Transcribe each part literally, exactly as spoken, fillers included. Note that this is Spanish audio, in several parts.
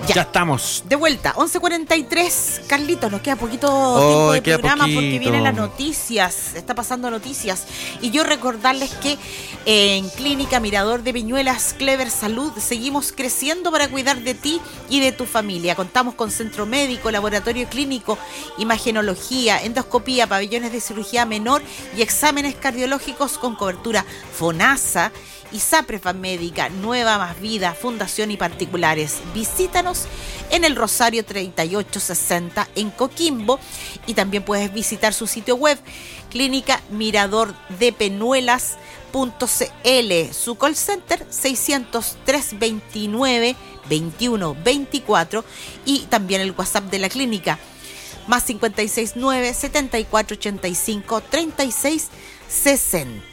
Ya, ya estamos. De vuelta, once cuarenta y tres. Carlitos, nos queda poquito oh, tiempo de programa poquito. porque vienen las noticias. Está pasando noticias. Y yo recordarles que eh, en Clínica Mirador de Peñuelas, Clever Salud, seguimos creciendo para cuidar de ti y de tu familia. Contamos con centro médico, laboratorio clínico, imagenología, endoscopía, pabellones de cirugía menor y exámenes cardiológicos con cobertura FONASA y SAPREFA Médica, Nueva Más Vida, Fundación y particulares. Visítanos en el Rosario treinta y ocho sesenta en Coquimbo y también puedes visitar su sitio web clínica mirador de peñuelas punto c l, su call center seiscientos tres veintinueve veintiuno veinticuatro y también el WhatsApp de la clínica más cincuenta y seis nueve setenta y cuatro ochenta y cinco treinta y seis sesenta.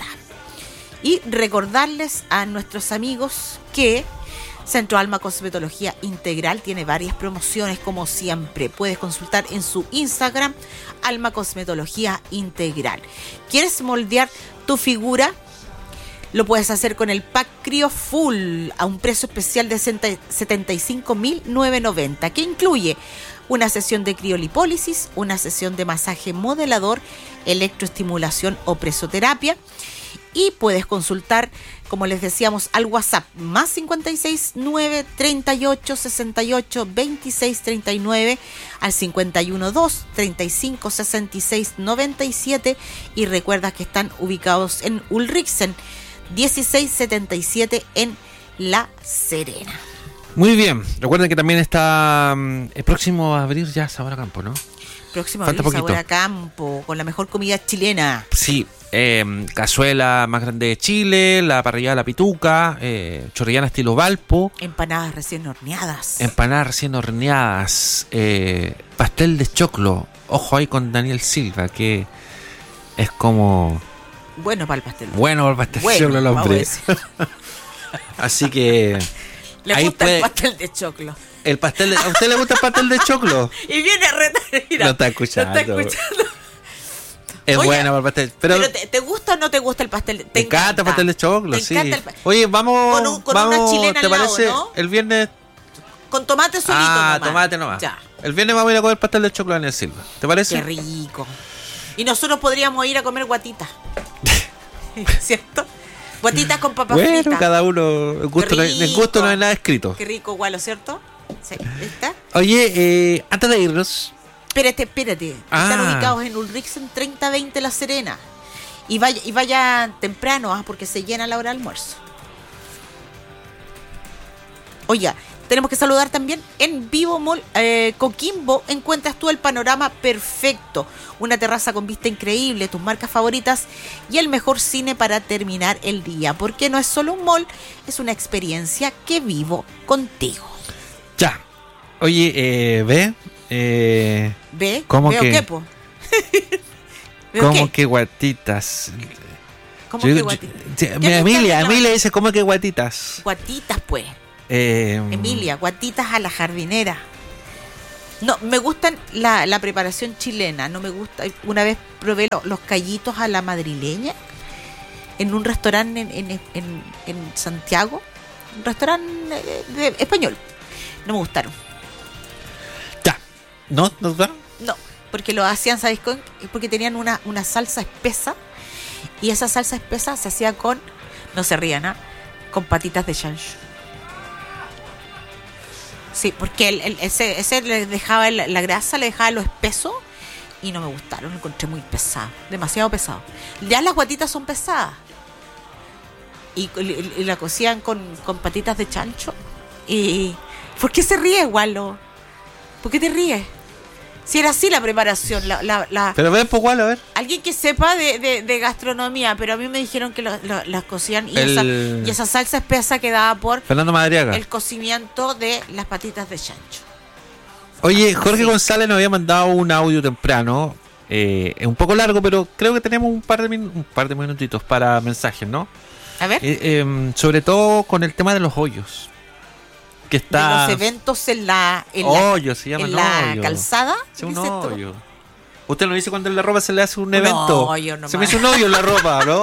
Y recordarles a nuestros amigos que Centro Alma Cosmetología Integral tiene varias promociones como siempre. Puedes consultar en su Instagram Alma Cosmetología Integral. ¿Quieres moldear tu figura? Lo puedes hacer con el pack Crio Full a un precio especial de setenta y cinco mil novecientos noventa, que incluye una sesión de criolipólisis, una sesión de masaje modelador, electroestimulación o presoterapia. Y puedes consultar, como les decíamos, al WhatsApp más cincuenta y seis nueve treinta y ocho sesenta y ocho veintiséis treinta y nueve al cincuenta y uno dos treinta y cinco sesenta y seis noventa y siete y recuerda que están ubicados en Ulrichsen dieciséis setenta y siete en La Serena. Muy bien, recuerden que también está um, el próximo a abrir ya Sabor a Campo, ¿no? Próximo a abrir Sabor a Campo, con la mejor comida chilena. Sí. Eh, cazuela más grande de Chile, la parrillada de la pituca, eh, chorrillana estilo Valpo, empanadas recién horneadas, empanadas recién horneadas, eh, pastel de choclo, ojo ahí con Daniel Silva, que es como bueno para el pastel, bueno para el pastel bueno, de choclo el hombre. Así que le ahí gusta puede... el pastel de choclo. El pastel de... ¿A usted le gusta el pastel de choclo? Y viene a retar, mira, lo está escuchando. Lo está escuchando. Es Oye, buena para el pastel. Pero, pero te, ¿te gusta o no te gusta el pastel? Te encanta, encanta el pastel de choclo, te sí. El... Oye, vamos. Con, un, con vamos, una chilena ¿te al lado, parece? ¿no? El viernes. Con tomate solito. Ah, nomás. tomate nomás. Ya. El viernes vamos a ir a comer pastel de choclo a Daniel Silva. ¿Te parece? Qué rico. Y nosotros podríamos ir a comer guatitas. ¿Cierto? Guatitas con papas bueno, fritas. Bueno, cada uno. El gusto, no hay, el gusto no hay nada escrito. Qué rico, Gualo, ¿cierto? Sí. ¿Está? Oye, eh, antes de irnos. Espérate, espérate. Ah. Están ubicados en Ulrichsen treinta veinte La Serena. Y vaya, y vaya temprano, ¿ah? Porque se llena la hora de almuerzo. Oiga, tenemos que saludar también en Vivo Mall eh, Coquimbo. Encuentras tú el panorama perfecto. Una terraza con vista increíble, tus marcas favoritas y el mejor cine para terminar el día. Porque no es solo un mall, es una experiencia que vivo contigo. Ya. Oye, eh, ve. Eh, ¿Ve? ¿Cómo ¿Veo que? qué, po? ¿Cómo qué? que guatitas? ¿Cómo yo, que guatitas? Yo, Emilia, Emilia dice, ¿cómo que guatitas? Guatitas, pues. Eh, Emilia, guatitas a la jardinera. No, me gustan la, la preparación chilena. No me gusta. Una vez probé los, los callitos a la madrileña en un restaurante en, en, en, en Santiago. Un restaurante de, de, español. No me gustaron. ¿No? ¿Nos da? No, porque lo hacían, ¿sabes con? Porque tenían una, una salsa espesa y esa salsa espesa se hacía con, no se rían, ¿ah? Con patitas de chancho. Sí, porque el, el, ese, ese le dejaba el, la grasa, le dejaba lo espeso y no me gustaron, lo encontré muy pesado, demasiado pesado. Ya las guatitas son pesadas y, y, y la cocían con, con patitas de chancho. Y ¿por qué se ríe, Walo? ¿Por qué te ríes? Si era así la preparación, la, la, la... Pero ven, pues, igual, a ver. Alguien que sepa de, de, de gastronomía, pero a mí me dijeron que lo, lo, las cocían y, el... esa, y esa salsa espesa quedaba por Fernando Madariaga. El cocimiento de las patitas de chancho. Oye, Jorge sí. González nos había mandado un audio temprano, eh, un poco largo, pero creo que tenemos un par de min- un par de minutitos para mensajes, ¿no? A ver. Eh, eh, sobre todo con el tema de los hoyos. Que está... De los eventos en la, en hoyo, la, se llama en la hoyo. calzada. Sí, un hoyo. Usted lo dice cuando en la ropa se le hace un evento. No, yo no se me hizo un hoyo en la ropa, ¿no?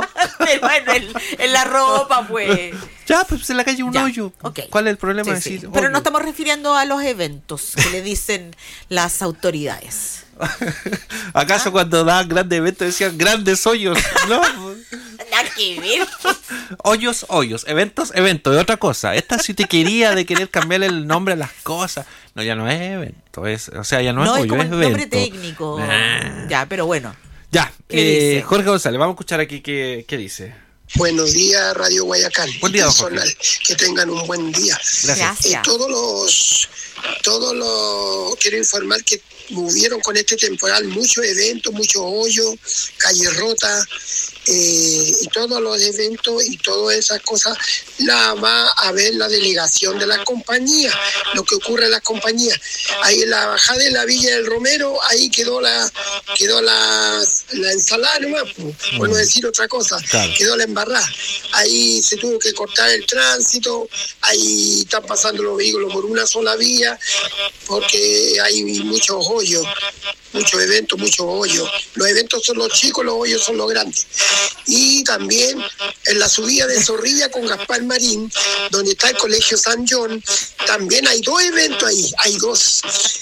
Pero en, el, en la ropa, pues. Ya, pues en la calle un Ya, hoyo. okay. ¿Cuál es el problema? Sí, de sí. decir Pero hoyo? no estamos refiriendo a los eventos que le dicen las autoridades. ¿Acaso ¿Ah? cuando daban grandes eventos decían grandes hoyos? No. Nada que ver. Hoyos, hoyos. Eventos, eventos. Es otra cosa. Esta sí te quería de querer cambiarle el nombre a las cosas. No, ya no es evento. Es, o sea, ya no, No, es es hoyo, como es el evento. nombre técnico. Ah. Ya, pero bueno. Ya, ¿Qué eh, dice? Jorge González, vamos a escuchar aquí qué, qué dice. Buenos días, Radio Guayacán. Buen día, don Personal, que tengan un buen día. Gracias. Gracias. Eh, todos los, todos los, quiero informar que hubieron con este temporal muchos eventos, muchos hoyos, calles rotas, eh, y todos los eventos y todas esas cosas la va a ver la delegación de la compañía, lo que ocurre en las compañías. Ahí en la bajada de la Villa del Romero, ahí quedó la quedó la, la ensalada nomás, pues, por no decir otra cosa, Claro. quedó la embarrada. Ahí se tuvo que cortar el tránsito, ahí están pasando los vehículos por una sola vía, porque hay muchos hoyos, muchos eventos, muchos hoyos. Los eventos son los chicos, los hoyos son los grandes. Y también en la subida de Zorrilla con Gaspar Marín, donde está el Colegio San John, también hay dos eventos ahí, hay dos.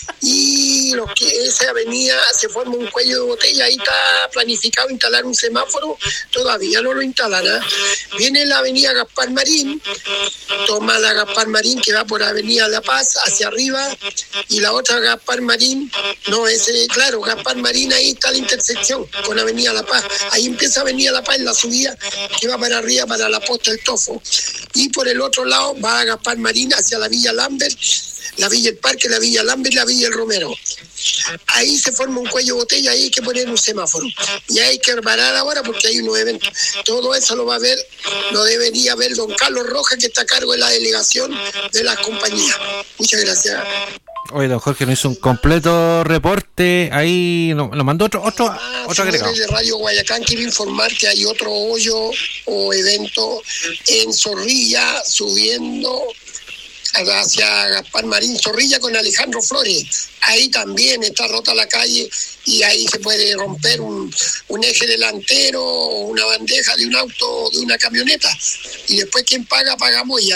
Y los que esa avenida se forma un cuello de botella, ahí está planificado instalar un semáforo, todavía no lo instalará. Viene la avenida Gaspar Marín, toma la Gaspar Marín que va por Avenida La Paz hacia arriba, y la otra Gaspar Marín, no, ese, claro, Gaspar Marín, ahí está la intersección con Avenida La Paz, ahí empieza Avenida La Paz en la subida que va para arriba para la Posta del Tofo, y por el otro lado va a Gaspar Marín hacia la Villa Lambert, la Villa El Parque, la Villa Lambert, la Villa El Romero. Ahí se forma un cuello de botella, ahí hay que poner un semáforo. Y hay que parar ahora porque hay unos eventos. Todo eso lo va a ver, lo debería ver don Carlos Rojas, que está a cargo de la delegación de las compañías. Muchas gracias. Oye, don Jorge nos hizo un completo reporte. Ahí nos lo mandó otro, otro, Ah, otro agregado. señores de Radio Guayacán, quiero informar que hay otro hoyo o evento en Zorrilla subiendo hacia Gaspar Marín, Zorrilla con Alejandro Flores. Ahí también está rota la calle y ahí se puede romper un, un eje delantero o una bandeja de un auto o de una camioneta. Y después quien paga, pagamos ya.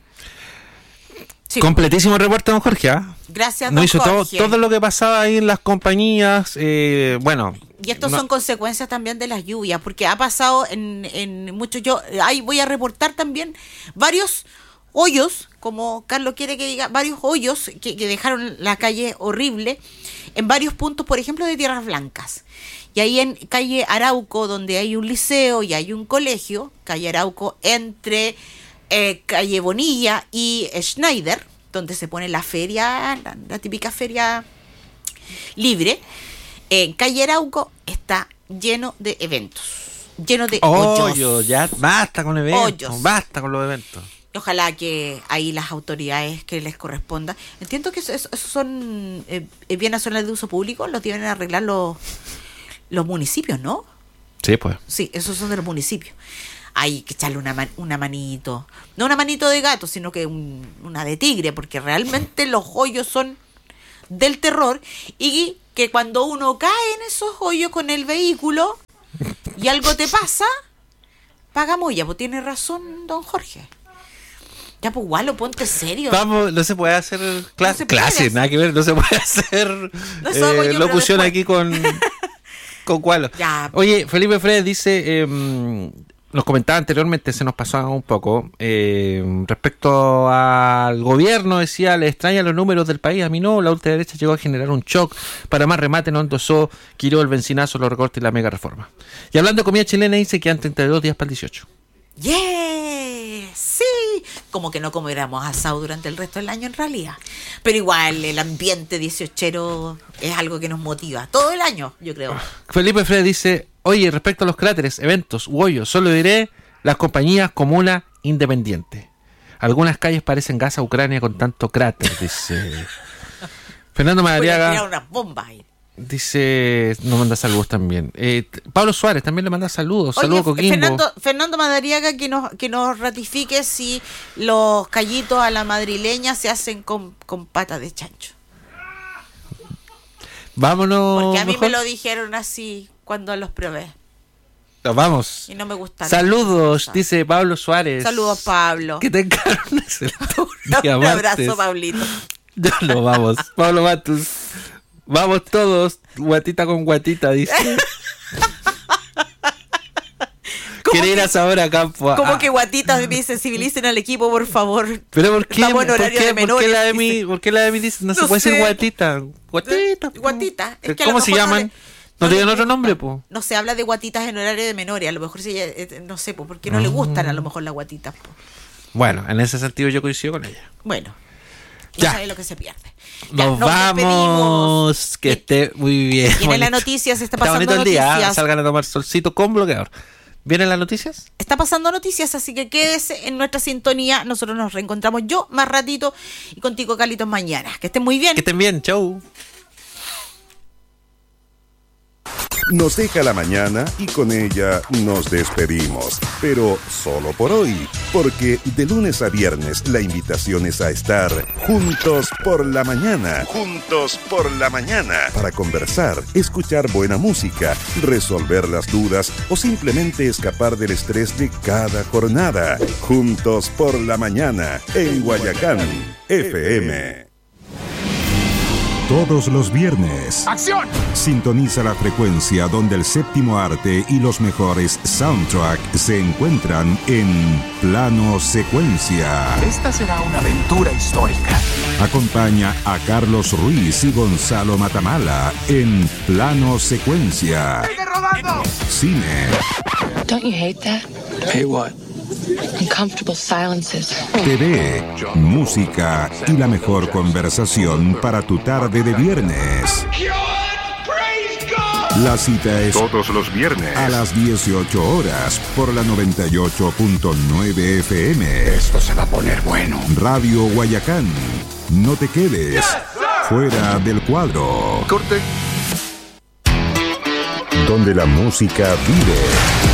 Sí. Completísimo reporte, don Jorge. ¿Ah? Gracias, Nos don hizo todo, Jorge. todo lo que pasaba ahí en las compañías. Eh, bueno. Y estos no- son consecuencias también de las lluvias, porque ha pasado en, en muchos. Yo ahí voy a reportar también varios hoyos, como Carlos quiere que diga, varios hoyos que, que dejaron la calle horrible en varios puntos, por ejemplo, de Tierras Blancas. Y ahí en calle Arauco, donde hay un liceo y hay un colegio, calle Arauco entre eh, calle Bonilla y Schneider, donde se pone la feria, la, la típica feria libre. En calle Arauco está lleno de eventos, lleno de hoyos. Hoyos, ya basta con eventos, Hoyos. basta con los eventos. Ojalá que ahí las autoridades que les corresponda. Entiendo que esos eso eso son eh, bienes nacionales de uso público, los deben arreglar los, los municipios, ¿no? Sí, pues. Sí, esos son de los municipios. Hay que echarle una, man- una manito, no una manito de gato, sino que un- una de tigre, porque realmente los hoyos son del terror y que cuando uno cae en esos hoyos con el vehículo y algo te pasa, pagamos ya, pues tiene razón don Jorge. Ya, pues, Gualo, ponte serio. Vamos, no se puede hacer cla- No se puede clase, hacer. nada que ver, no se puede hacer No, eso hago eh, yo, pero locución después. aquí con con Gualo. Ya. Oye, Felipe Fred dice, eh, nos comentaba anteriormente, se nos pasó un poco, eh, respecto al gobierno, decía, le extrañan los números del país, a mí no, la ultraderecha llegó a generar un shock, para más remate no endosó, Quiró el bencinazo, los recortes y la mega reforma. Y hablando de comida chilena, dice que han treinta y dos días para el dieciocho. ¡Yeah! ¡Sí! Como que no comiéramos asado durante el resto del año en realidad. Pero igual el ambiente dieciochero es algo que nos motiva todo el año, yo creo. Felipe Fred dice, oye, respecto a los cráteres, eventos u hoyos, solo diré las compañías comuna independiente. Algunas calles parecen gas a Ucrania con tanto cráter, dice. Fernando Voy a tirar Madariaga unas bombas ahí. dice, nos manda saludos también. Eh, t- Pablo Suárez también le manda saludos. Saludos, Oye, Coquimbo. Fernando, Fernando Madariaga, que nos, que nos ratifique si los callitos a la madrileña se hacen con, con pata de chancho. Vámonos. Porque a mí mejor. me lo dijeron así cuando los probé. Nos vamos. Y no me gusta. Saludos, dice Pablo Suárez. Saludos, Pablo. Que tengan un excelente día. Un abrazo, Pablito. Ya nos vamos. Pablo Matus. Vamos todos, guatita con guatita, dice. Quiere ir a saber a campo. Como ah. que guatitas me sensibilicen al equipo, por favor. Pero ¿por qué? Estamos en ¿Por horario qué, de ¿por menores, qué la de dice. mí, ¿por qué la de mí dice no, No se puede sé. decir guatita? Guatita. Guatita. Es que a lo ¿Cómo se mejor no llaman? le- ¿No no tienen le otro gusta. nombre, po? No se habla de guatitas en horario de menores. A lo mejor si ella, eh, no sé, pues, porque no le gustan a lo mejor las guatitas. Po. Bueno, en ese sentido yo coincido con ella. Bueno, Ya. ya es lo que se pierde. Ya, Nos, despedimos. vamos. Que esté muy bien. Viene la bonito. noticia, se está Está pasando bonito el día. noticias. Salgan a tomar solcito con bloqueador. ¿Vienen las noticias? Está pasando noticias, así que quédese en nuestra sintonía. Nosotros nos reencontramos yo más ratito y contigo, Carlitos, mañana. Que estén muy bien. Que estén bien. Chau. Nos deja la mañana y con ella nos despedimos, pero solo por hoy, porque de lunes a viernes la invitación es a estar juntos por la mañana, juntos por la mañana, para conversar, escuchar buena música, resolver las dudas o simplemente escapar del estrés de cada jornada, juntos por la mañana en Guayacán F M. Todos los viernes. ¡Acción! Sintoniza la frecuencia donde el séptimo arte y los mejores soundtracks se encuentran en Plano Secuencia. Esta será una aventura histórica. Acompaña a Carlos Ruiz y Gonzalo Matamala en Plano Secuencia. ¡Sigue rodando! Cine, Don't you hate that? Hey, what? Uncomfortable silences. T V, música y la mejor conversación para tu tarde de viernes. La cita es todos los viernes a las dieciocho horas por la noventa y ocho punto nueve F M. Esto se va a poner bueno. Radio Guayacán. No te quedes fuera del cuadro. Corte. Donde la música vive.